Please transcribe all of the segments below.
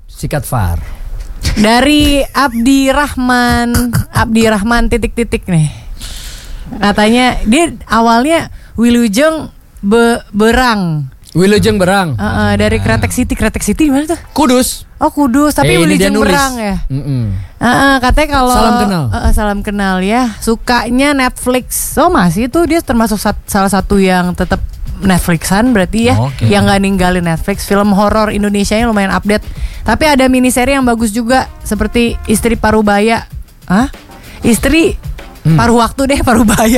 Sikat Far. Dari Abdi Rahman titik-titik nih. Katanya dia awalnya Wilujeng Berang. Wilujeng Berang. Dari Kretek City di mana tuh? Kudus. Oh Kudus, tapi Wilujeng Berang ya. Katanya kalau salam kenal ya, sukanya Netflix. Oh masih itu dia termasuk salah satu yang tetap Netflixan berarti ya, yang nggak ninggalin Netflix. Film horor Indonesianya lumayan update. Tapi ada miniseri yang bagus juga seperti Istri Parubaya. Istri Paruh waktu deh, Parubaya.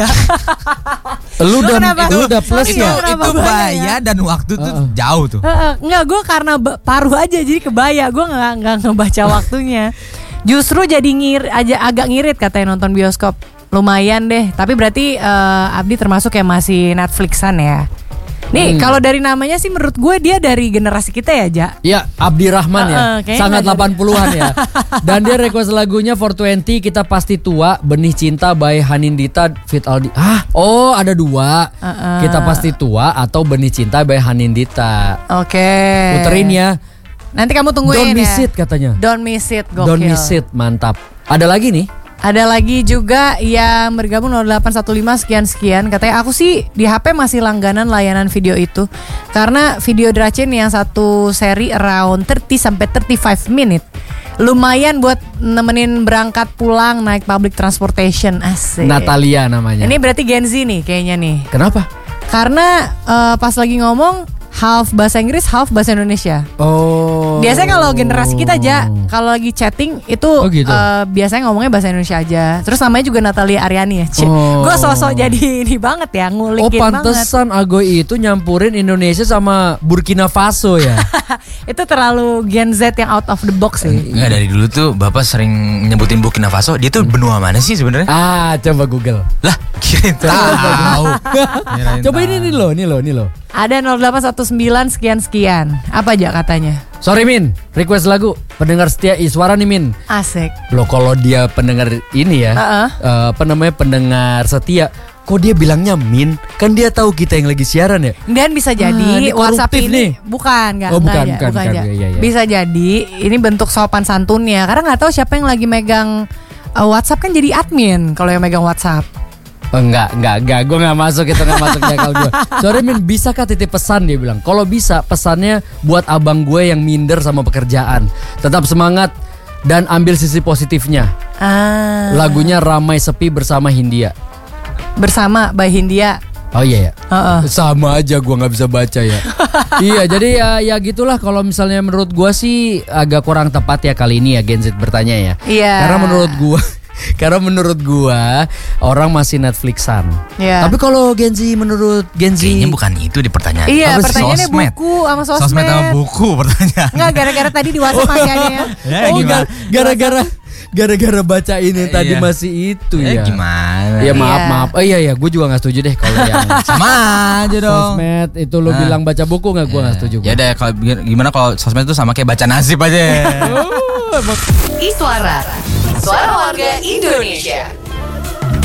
Lu udah plus ya. Itu baya dan waktu tuh jauh tuh. Enggak, gue karena paruh aja jadi kebaya. Gue nggak ngebaca waktunya. Justru jadi agak ngirit katanya nonton bioskop. Lumayan deh. Tapi berarti Abdi termasuk yang masih Netflixan ya. Nih kalau dari namanya sih menurut gue dia dari generasi kita ya, Ja. Iya, Abdi Rahman ya. Sangat 80-an ya. Dan dia request lagunya 420 Kita Pasti Tua, Benih Cinta by Hanindita Fit Aldi. Ada dua. Kita Pasti Tua atau Benih Cinta by Hanindita. Oke. Puterin ya. Nanti kamu tungguin ya. Don't miss it katanya. Don't miss it, gokil. Don't miss it, mantap. Ada lagi nih. Ada lagi juga yang bergabung 0815 sekian. Katanya aku sih di HP masih langganan layanan video itu. Karena video Dracin yang satu seri around 30-35 menit lumayan buat nemenin berangkat pulang naik public transportation. Asik. Natalia namanya. Ini berarti Gen Z nih kayaknya nih. Kenapa? Karena pas lagi ngomong half bahasa Inggris, half bahasa Indonesia. Biasanya kalau generasi kita aja kalau lagi chatting itu gitu. Biasanya ngomongnya bahasa Indonesia aja. Terus namanya juga Natalia Aryani ya. Gue sosok jadi ini banget ya, ngulikin banget. Pantesan Agoy itu nyampurin Indonesia sama Burkina Faso ya. Itu terlalu Gen Z yang out of the box sih. Enggak, dari dulu tuh Bapak sering nyebutin Burkina Faso. Dia tuh benua mana sih sebenarnya? Coba Google. Lah, kirain tahu. Coba ini loh. Ada 0819 sekian. Apa aja katanya? Sorry Min, request lagu pendengar setia Iswara nih Min. Asik. Loh kalau dia pendengar ini ya, pendengar setia, kok dia bilangnya Min? Kan dia tahu kita yang lagi siaran ya. Dan bisa jadi WhatsApp ini nih. bukan. Iya. Bisa jadi ini bentuk sopan santunnya. Karena nggak tahu siapa yang lagi megang WhatsApp, kan jadi admin kalau yang megang WhatsApp. Enggak, gue gak masuk, itu gak masuk di akal gue. Sorry Min, bisakah titip pesan, dia bilang. Kalau bisa, pesannya buat abang gue yang minder sama pekerjaan. Tetap semangat dan ambil sisi positifnya. Lagunya Ramai Sepi bersama Hindia. Bersama by Hindia. Oh iya ya. Sama aja gue gak bisa baca ya. Iya, jadi ya gitulah. Kalau misalnya menurut gue sih agak kurang tepat ya kali ini ya Gen Z bertanya ya. Iya. Karena menurut gua orang masih Netflixan. Tapi kalau menurut Gen Z kayaknya bukan itu di pertanyaan. Iya, pertanyaannya buku sama sosmed. Sosmed sama buku pertanyaan. Enggak, gara-gara tadi di WhatsApp masih ada ya. Gara-gara baca ini tadi masih itu ya. Gimana? Ya maaf. Iya, gue juga nggak setuju deh kalau yang sama aja dong. Sosmed itu lo bilang baca buku nggak? Gue nggak setuju. Ya deh, kalau gimana kalau sosmed itu sama kayak baca nasib aja. Iswara, suara warga Indonesia.